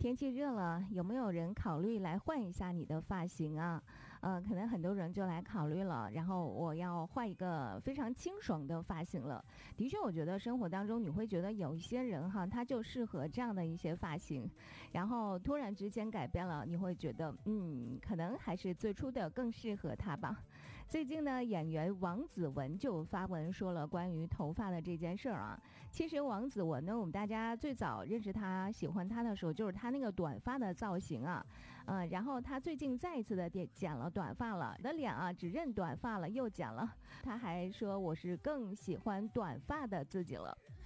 天气热了，有没有人考虑来换一下你的发型啊？可能很多人就来考虑了，然后我要换一个非常清爽的发型了。的确，我觉得生活当中你会觉得有一些人哈，他就适合这样的一些发型，然后突然之间改变了，你会觉得可能还是最初的更适合他吧。最近呢，演员王子文就发文说了关于头发的这件事儿啊。其实王子文呢，我们大家最早认识他、喜欢他的时候，就是他那个短发的造型啊，然后他最近再一次的剪了短发了，我的脸啊只认短发了，又剪了。他还说我是更喜欢短发的自己了。